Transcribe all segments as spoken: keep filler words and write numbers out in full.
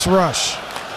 rush.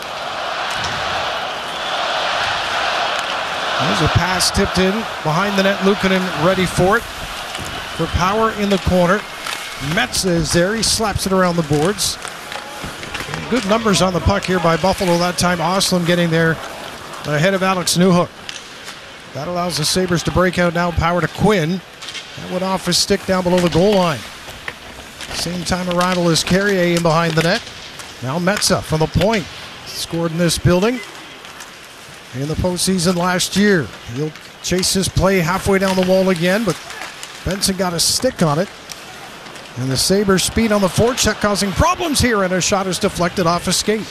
There's a pass tipped in behind the net. Luukkonen ready for it. For Power in the corner. Metsa is there. He slaps it around the boards. Good numbers on the puck here by Buffalo that time. Ostlund getting there ahead of Alex Newhook. That allows the Sabres to break out now. Power to Quinn. That went off his stick down below the goal line. Same time arrival as Carrier in behind the net. Now Metsa from the point. Scored in this building in the postseason last year. He'll chase his play halfway down the wall again, but Benson got a stick on it. And the Sabres speed on the forecheck causing problems here, and a shot is deflected off a skate.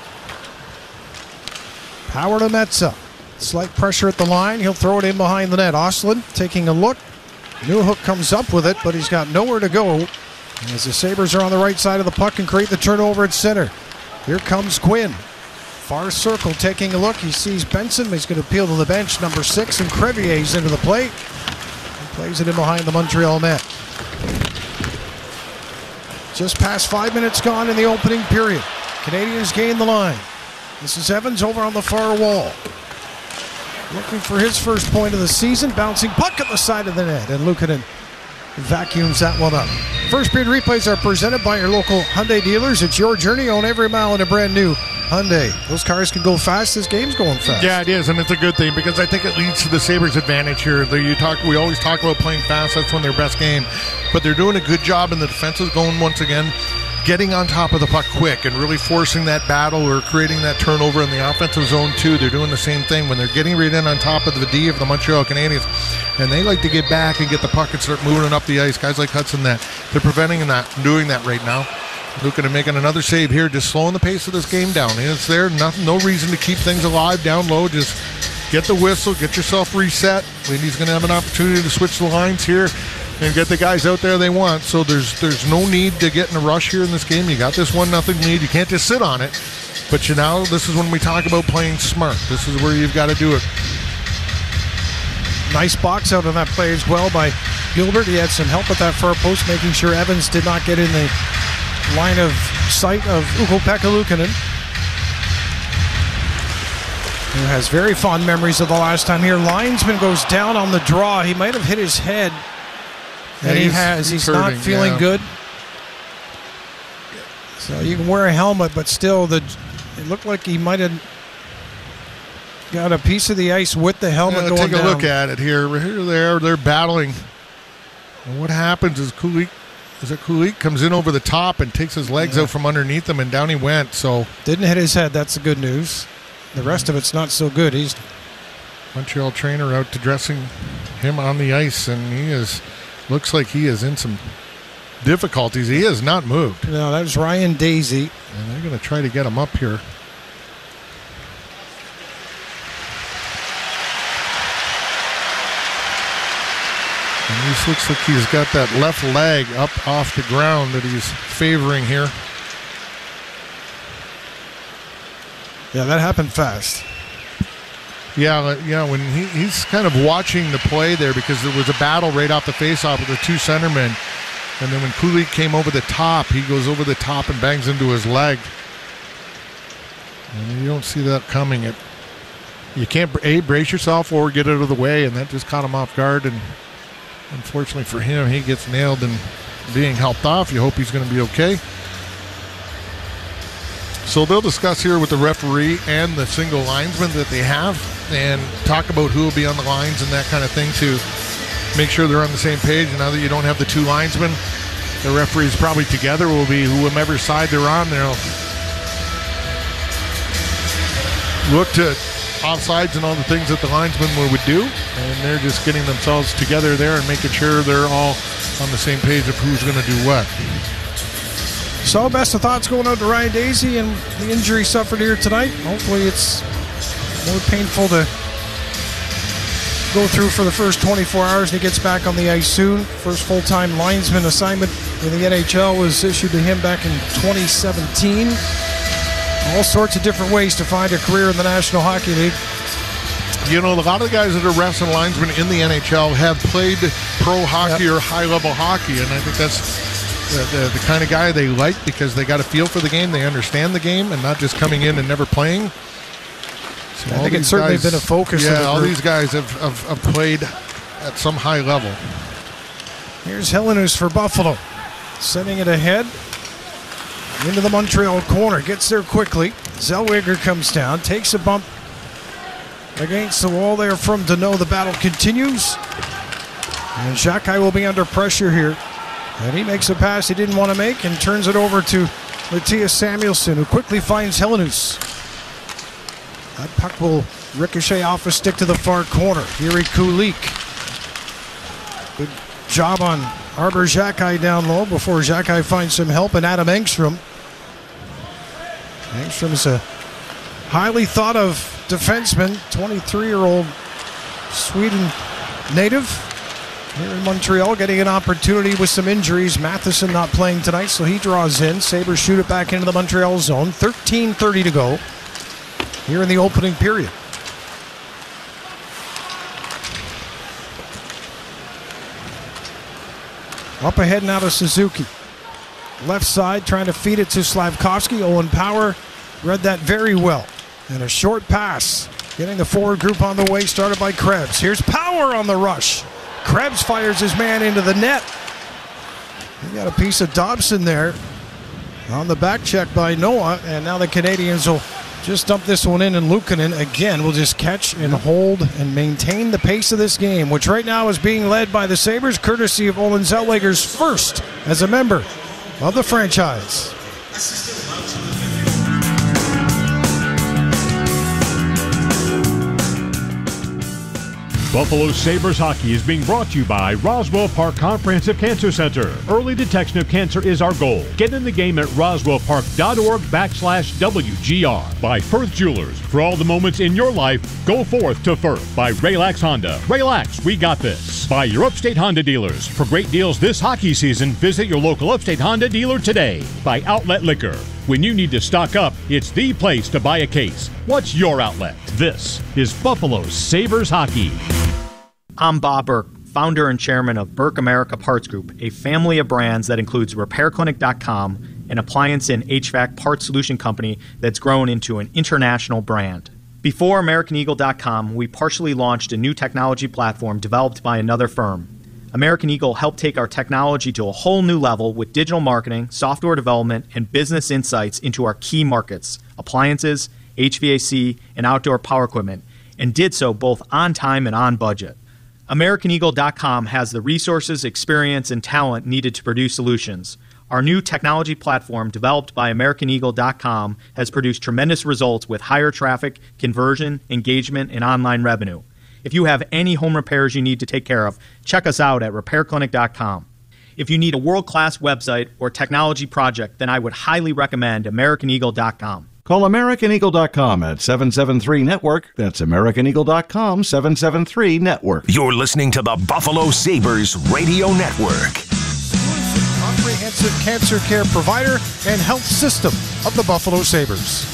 Power to Metsa. Slight pressure at the line. He'll throw it in behind the net. Ostlund taking a look. Newhook comes up with it, but he's got nowhere to go. As the Sabres are on the right side of the puck and create the turnover at center. Here comes Quinn. Far circle taking a look. He sees Benson. He's going to appeal to the bench. Number six, and Crevier's into the play. He plays it in behind the Montreal net. Just past five minutes gone in the opening period. Canadians gain the line. This is Evans over on the far wall. Looking for his first point of the season. Bouncing puck at the side of the net. And Luukkonen vacuums that one up. First period replays are presented by your local Hyundai dealers. It's your journey. Own every mile in a brand new Hyundai. Those cars can go fast. This game's going fast. Yeah, it is, and it's a good thing because I think it leads to the Sabres' advantage here. You talk, we always talk about playing fast. That's when their best game. But they're doing a good job, and the defense is going once again, getting on top of the puck quick and really forcing that battle or creating that turnover in the offensive zone too. They're doing the same thing when they're getting right in on top of the D of the Montreal Canadiens, and they like to get back and get the puck and start moving up the ice. Guys like Hudson, that they're preventing that, doing that right now. Luukkonen making another save here, just slowing the pace of this game down. It's there, nothing, no reason to keep things alive down low. Just get the whistle, get yourself reset. He's going to have an opportunity to switch the lines here and get the guys out there they want. So there's there's no need to get in a rush here in this game. You got this one nothing lead. You can't just sit on it. But you know, this is when we talk about playing smart. This is where you've got to do it. Nice box out on that play as well by Gilbert. He had some help at that far post, making sure Evans did not get in the line of sight of Ukko-Pekka Luukkonen, who has very fond memories of the last time here. Linesman goes down on the draw. He might have hit his head. And yeah, he has. He's, he's hurting, not feeling yeah. good. So you can wear a helmet, but still, the it looked like he might have got a piece of the ice with the helmet yeah, going take down. Take a look at it here. Here, there, they're battling. And what happens is Kulik, is it Kulik comes in over the top and takes his legs yeah. out from underneath him, and down he went. So didn't hit his head. That's the good news. The rest of it's not so good. He's Montreal trainer out to dressing him on the ice, and he is. Looks like he is in some difficulties. He has not moved. No, that was Ryan Daisy. And they're going to try to get him up here. And this looks like he's got that left leg up off the ground that he's favoring here. Yeah, that happened fast. Yeah, yeah. When he, he's kind of watching the play there because there was a battle right off the faceoff with the two centermen, and then when Kulik came over the top, he goes over the top and bangs into his leg. And you don't see that coming. It you can't a brace yourself or get out of the way, and that just caught him off guard. And unfortunately for him, he gets nailed and being helped off. You hope he's going to be okay. So they'll discuss here with the referee and the single linesman that they have and talk about who will be on the lines and that kind of thing to make sure they're on the same page. And now that you don't have the two linesmen, the referees probably together will be whomever side they're on. They'll look to offsides and all the things that the linesmen would do, and they're just getting themselves together there and making sure they're all on the same page of who's going to do what. So, best of thoughts going out to Ryan Daisy and the injury suffered here tonight. Hopefully it's more painful to go through for the first twenty-four hours and he gets back on the ice soon. First full-time linesman assignment in the N H L was issued to him back in twenty seventeen. All sorts of different ways to find a career in the National Hockey League. You know, a lot of the guys that are wrestling linesmen in the N H L have played pro hockey yep. or high-level hockey, and I think that's the, the, the kind of guy they like because they got a feel for the game, they understand the game, and not just coming in and never playing. So I think it's certainly guys, been a focus. Yeah, of the all group. these guys have, have, have played at some high level. Here's Helenius for Buffalo. Sending it ahead into the Montreal corner. Gets there quickly. Zellweger comes down, takes a bump against the wall there from Danault. The battle continues. And Xhekaj will be under pressure here. And he makes a pass he didn't want to make and turns it over to Mattias Samuelsson, who quickly finds Helenius. That puck will ricochet off a stick to the far corner. Jiri Kulich. Good job on Arber Xhekaj down low before Xhekaj finds some help, and Adam Engstrom. Engstrom is a highly thought of defenseman, twenty-three-year-old Sweden native here in Montreal, getting an opportunity with some injuries. Matheson not playing tonight, so he draws in. Sabres shoot it back into the Montreal zone. thirteen thirty to go here in the opening period. Up ahead now to Suzuki. Left side trying to feed it to Slavkovsky. Owen Power read that very well. And a short pass getting the forward group on the way, started by Krebs. Here's Power on the rush. Krebs fires his man into the net. He got a piece of Dobson there on the back check by Noah, and now the Canadians will just dump this one in, and Luukkonen again will just catch and hold and maintain the pace of this game, which right now is being led by the Sabres, courtesy of Olen Zellweger's first as a member of the franchise. Buffalo Sabres hockey is being brought to you by Roswell Park Comprehensive Cancer Center. Early detection of cancer is our goal. Get in the game at roswellpark.org backslash WGR. By Firth Jewelers. For all the moments in your life, go forth to Firth. By Raylax Honda. Raylax, we got this. By your Upstate Honda dealers. For great deals this hockey season, visit your local Upstate Honda dealer today. By Outlet Liquor. When you need to stock up, it's the place to buy a case. What's your outlet? This is Buffalo Sabres hockey. I'm Bob Burke, founder and chairman of Burke America Parts Group, a family of brands that includes repair clinic dot com, an appliance and H V A C parts solution company that's grown into an international brand. Before American Eagle dot com, we partially launched a new technology platform developed by another firm. American Eagle helped take our technology to a whole new level with digital marketing, software development, and business insights into our key markets, appliances, H V A C, and outdoor power equipment, and did so both on time and on budget. American Eagle dot com has the resources, experience, and talent needed to produce solutions. Our new technology platform, developed by American Eagle dot com, has produced tremendous results with higher traffic, conversion, engagement, and online revenue. If you have any home repairs you need to take care of, check us out at repair clinic dot com. If you need a world-class website or technology project, then I would highly recommend American Eagle dot com. Call American Eagle dot com at seven seven three network. That's American Eagle dot com, seven seven three network. You're listening to the Buffalo Sabres Radio Network. Comprehensive cancer care provider and health system of the Buffalo Sabres.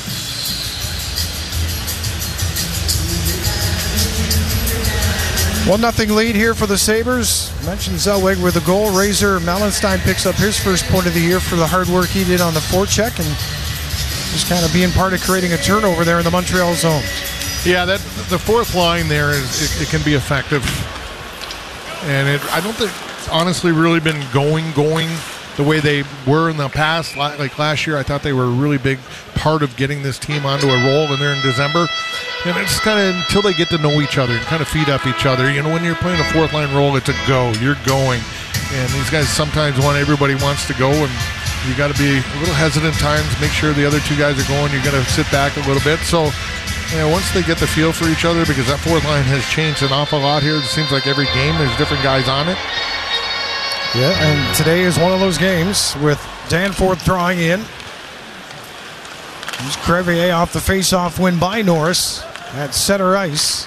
one nothing lead here for the Sabres. I mentioned Zellweger with a goal. Razor Malenstein picks up his first point of the year for the hard work he did on the forecheck and just kind of being part of creating a turnover there in the Montreal zone. Yeah, that the fourth line there is it, it can be effective, and it I don't think it's honestly really been going going the way they were in the past. Like last year, I thought they were a really big part of getting this team onto a roll, and they're in December. And it's kind of until they get to know each other and kind of feed up each other. You know, when you're playing a fourth line role, it's a go. You're going, and these guys sometimes want everybody wants to go, and you got to be a little hesitant times. Make sure the other two guys are going. You're going to sit back a little bit. So, you know, once they get the feel for each other, because that fourth line has changed an awful lot here. It seems like every game there's different guys on it. Yeah, and today is one of those games with Danforth drawing in. Here's Crevier off the face-off win by Norris at center ice.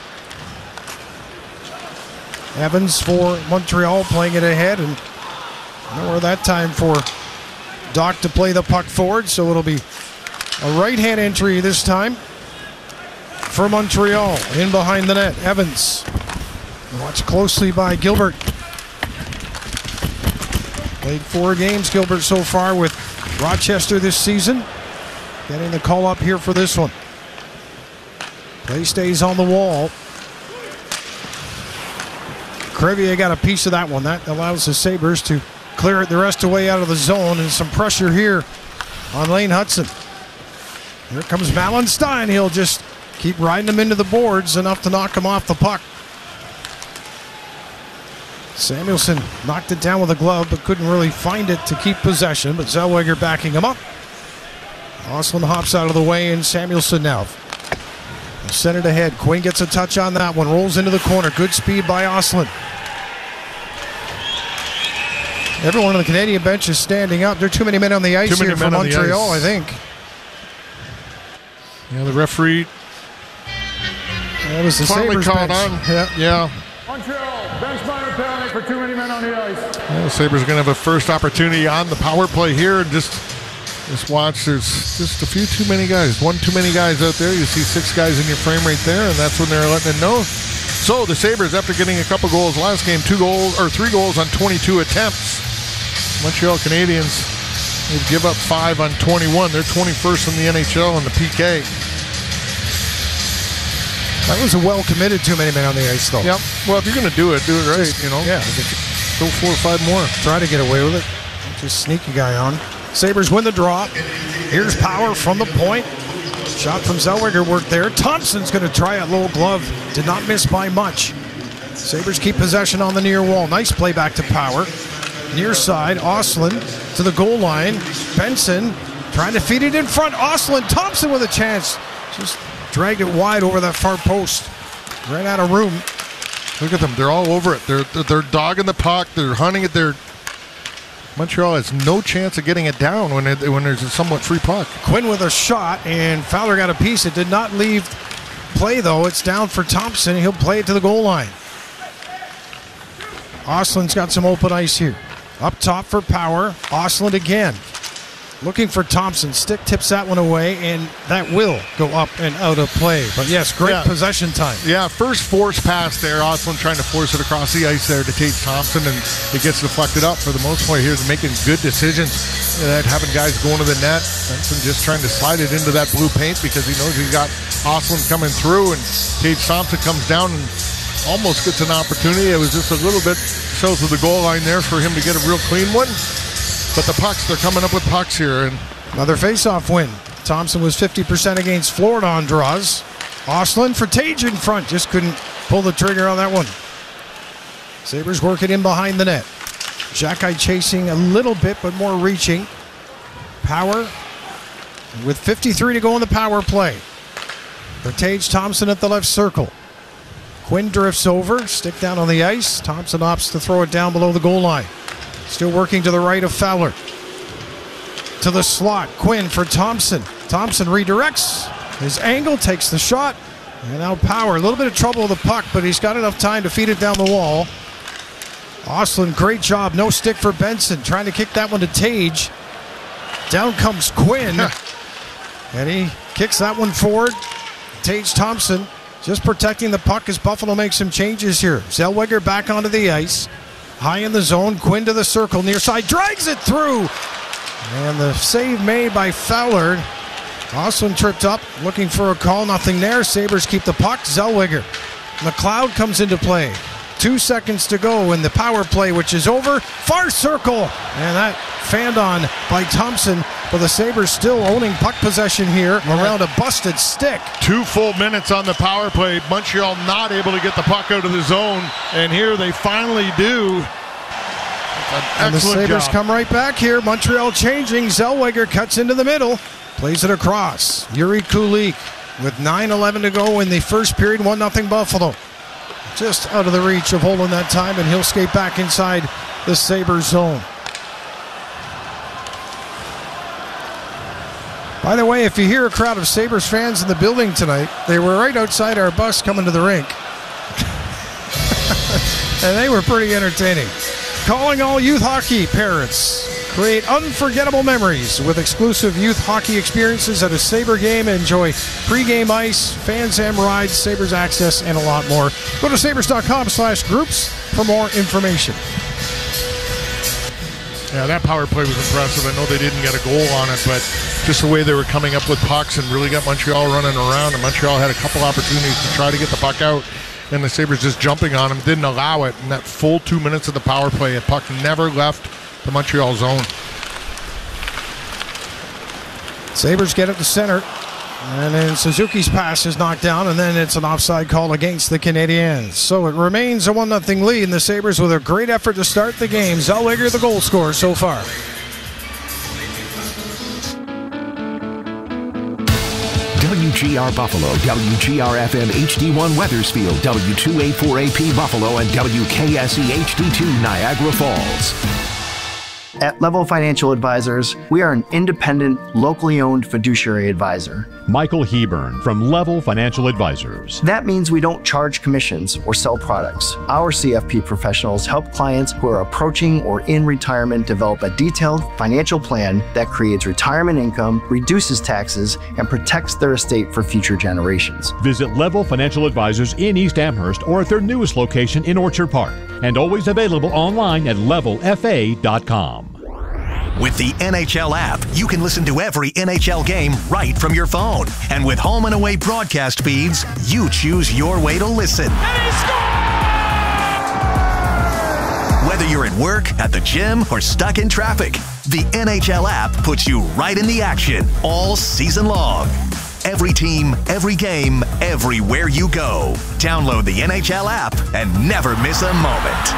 Evans for Montreal playing it ahead, and nowhere that time for Doc to play the puck forward, so it'll be a right-hand entry this time for Montreal. In behind the net, Evans. Watched closely by Gilbert. Played four games, Gilbert, so far with Rochester this season. Getting the call up here for this one. Play stays on the wall. Crevier got a piece of that one. That allows the Sabres to clear it the rest of the way out of the zone, and some pressure here on Lane Hudson. Here comes Malenstein. He'll just keep riding him into the boards enough to knock him off the puck. Samuelson knocked it down with a glove, but couldn't really find it to keep possession, but Zellweger backing him up. Ostlund hops out of the way, and Samuelson now sent it ahead. Quinn gets a touch on that one, rolls into the corner. Good speed by Ostlund. Everyone on the Canadian bench is standing up. There are too many men on the ice here for Montreal, I think. Yeah, the referee. That was the finally Sabres called bench. on. Yeah. yeah. Montreal, bench minor penalty for too many men on the ice. Well, the Sabres are going to have a first opportunity on the power play here. And just, just watch, there's just a few too many guys. One too many guys out there. You see six guys in your frame right there, and that's when they're letting it know. So the Sabres, after getting a couple goals last game, two goals or three goals on twenty-two attempts. Montreal Canadiens, they give up five on twenty-one. They're twenty-first in the N H L in the P K. That was a well-committed too many men on the ice, though. Yep. Well, if you're going to do it, do it right, you know. Yeah. Go four or five more. Try to get away with it. Just sneak a guy on. Sabres win the draw. Here's Power from the point. Shot from Zellweger worked there. Thompson's going to try a low glove. Did not miss by much. Sabres keep possession on the near wall. Nice play back to Power. Near side, Ostlund to the goal line. Benson trying to feed it in front. Ostlund, Thompson with a chance. Just dragged it wide over that far post. Ran out of room. Look at them. They're all over it. They're, they're, they're dogging the puck. They're hunting it. They're Montreal has no chance of getting it down when, it, when there's a somewhat free puck. Quinn with a shot, and Fowler got a piece. It did not leave play, though. It's down for Thompson. He'll play it to the goal line. Ostlund's got some open ice here. Up top for Power. Ostlund again. Looking for Thompson. Stick tips that one away, and that will go up and out of play. But yes, great Yeah. possession time. Yeah, first force pass there. Ostlund trying to force it across the ice there to Tage Thompson, and it gets deflected up for the most part here. They're making good decisions. Uh, having guys going to the net. Benson just trying to slide it into that blue paint because he knows he's got Ostlund coming through, and Tage Thompson comes down and almost gets an opportunity. It was just a little bit south of the goal line there for him to get a real clean one. But the pucks, they're coming up with pucks here. And Another face-off win. Thompson was fifty percent against Florida on draws. Ostlund for Tage in front. Just couldn't pull the trigger on that one. Sabres working in behind the net. Xhekaj chasing a little bit, but more reaching. Power with fifty-three to go in the power play. For Tage Thompson at the left circle. Quinn drifts over, stick down on the ice. Thompson opts to throw it down below the goal line. Still working to the right of Fowler. To the slot, Quinn for Thompson. Thompson redirects. His angle takes the shot. And now Power, a little bit of trouble with the puck, but he's got enough time to feed it down the wall. Ostlund, great job. No stick for Benson. Trying to kick that one to Tage. Down comes Quinn. And he kicks that one forward. Tage Thompson just protecting the puck as Buffalo makes some changes here. Zellweger back onto the ice. High in the zone. Quinn to the circle. Near side. Drags it through. And the save made by Fowler. Ostlund tripped up. Looking for a call. Nothing there. Sabres keep the puck. Zellweger. McLeod comes into play. Two seconds to go in the power play, which is over. Far circle. And that fanned on by Thompson. But the Sabres still owning puck possession here around a busted stick. two full minutes on the power play. Montreal not able to get the puck out of the zone. And here they finally do. And the Sabres job. come right back here. Montreal changing. Zellweger cuts into the middle. Plays it across. Yuri Kulik with nine eleven to go in the first period. one nothing Buffalo. Just out of the reach of Holden that time, and he'll skate back inside the Sabres zone. By the way, if you hear a crowd of Sabres fans in the building tonight, they were right outside our bus coming to the rink. And they were pretty entertaining. Calling all youth hockey parents. Create unforgettable memories with exclusive youth hockey experiences at a Sabre game. Enjoy pre-game ice, Fans Am rides, Sabres access, and a lot more. Go to sabres dot com slash groups for more information. Yeah, that power play was impressive. I know they didn't get a goal on it, but just the way they were coming up with pucks and really got Montreal running around. And Montreal had a couple opportunities to try to get the puck out, and the Sabres just jumping on them, didn't allow it. And that full two minutes of the power play, the puck never left the Montreal zone. Sabres get it to center. And then Suzuki's pass is knocked down, and then it's an offside call against the Canadiens. So it remains a one nothing lead, and the Sabres with a great effort to start the game. Zellweger the goal scorer so far. W G R Buffalo, W G R F M H D one Wethersfield, W two eighty-four A P Buffalo, and W K S E H D two Niagara Falls. At Level Financial Advisors, we are an independent, locally owned fiduciary advisor. Michael Hebern from Level Financial Advisors. That means we don't charge commissions or sell products. Our C F P professionals help clients who are approaching or in retirement develop a detailed financial plan that creates retirement income, reduces taxes, and protects their estate for future generations. Visit Level Financial Advisors in East Amherst or at their newest location in Orchard Park. And always available online at level f a dot com. With the N H L app, you can listen to every N H L game right from your phone. And with home and away broadcast feeds, you choose your way to listen. And he scores! Whether you're at work, at the gym, or stuck in traffic, the N H L app puts you right in the action all season long. Every team, every game, everywhere you go. Download the N H L app and never miss a moment.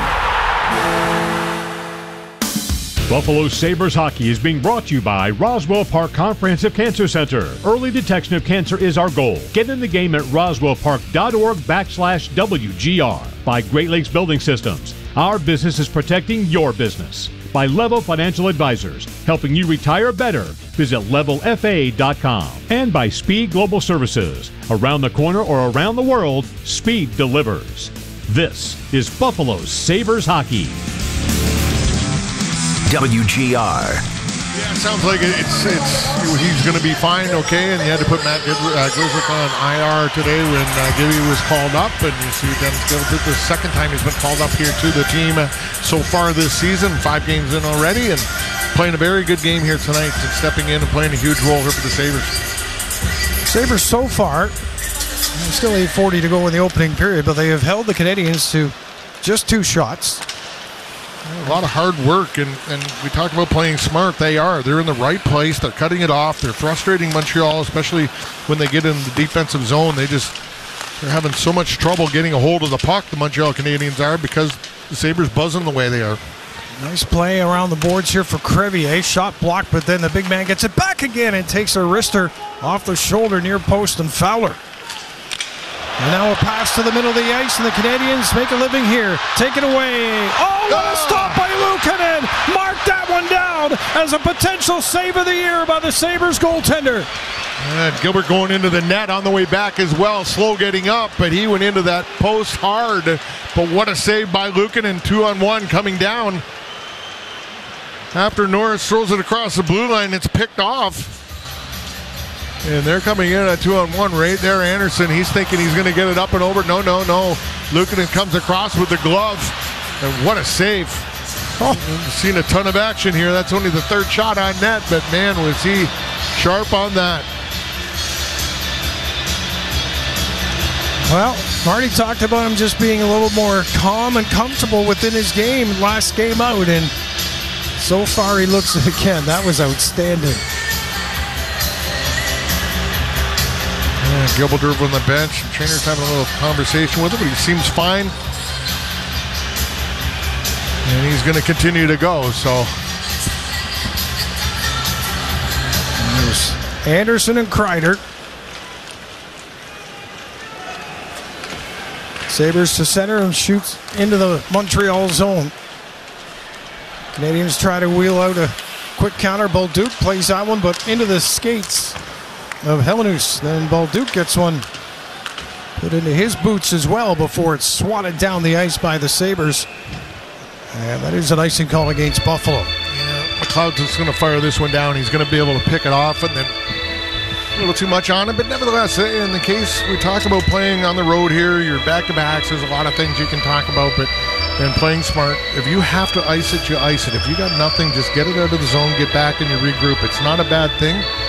Buffalo Sabres hockey is being brought to you by Roswell Park Comprehensive Cancer Center. Early detection of cancer is our goal. Get in the game at roswellpark.org backslash WGR. By Great Lakes Building Systems. Our business is protecting your business. By Level Financial Advisors, helping you retire better. Visit level f a dot com. And by Speed Global Services. Around the corner or around the world, Speed delivers. This is Buffalo Sabres hockey. W G R. Yeah, it sounds like it's it's he's going to be fine, okay, and you had to put Matt uh, Grzelcyk on I R today when uh, Gibby was called up, and you see Dennis Gilbert the second time he's been called up here to the team uh, so far this season, five games in already, and playing a very good game here tonight and stepping in and playing a huge role here for the Sabres. Sabres so far, still eight forty to go in the opening period, but they have held the Canadiens to just two shots. A lot of hard work, and, and we talked about playing smart. They are. They're in the right place. They're cutting it off. They're frustrating Montreal, especially when they get in the defensive zone. They just, they're having so much trouble getting a hold of the puck, the Montreal Canadiens are, because the Sabres buzzing the way they are. Nice play around the boards here for Crevier. Shot blocked, but then the big man gets it back again and takes a wrister off the shoulder near post and Fowler. And now a pass to the middle of the ice, and the Canadiens make a living here. Take it away. Oh, what a stop by Luukkonen! Mark that one down as a potential save of the year by the Sabres goaltender. And Gilbert going into the net on the way back as well. Slow getting up, but he went into that post hard. But what a save by Luukkonen, two on one coming down. After Norris throws it across the blue line, it's picked off. And they're coming in at two on one right there. Anderson, he's thinking he's going to get it up and over. No, no, no. Luukkonen comes across with the glove. And what a save. Oh, seen a ton of action here. That's only the third shot on net, but man, was he sharp on that. Well, Marty talked about him just being a little more calm and comfortable within his game last game out, and so far he looks it again. That was outstanding. Yeah, Gilbert on the bench. The trainer's having a little conversation with him, but he seems fine. And he's going to continue to go, so. There's Anderson and Kreider. Sabres to center and shoots into the Montreal zone. Canadians try to wheel out a quick counter. Bolduc plays that one, but into the skates of Helenius. Then Bolduc gets one put into his boots as well before it's swatted down the ice by the Sabres. And that is an icing call against Buffalo. Yeah, McLeod's just going to fire this one down. He's going to be able to pick it off, and then a little too much on it. But nevertheless, in the case we talked about playing on the road here, your back-to-backs, there's a lot of things you can talk about. But and playing smart. If you have to ice it, you ice it. If you got nothing, just get it out of the zone, get back, and you regroup. It's not a bad thing.